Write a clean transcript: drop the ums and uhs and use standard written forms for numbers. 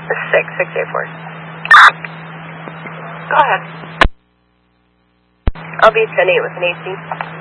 684. Go ahead. I'll be 10-8 with an AC.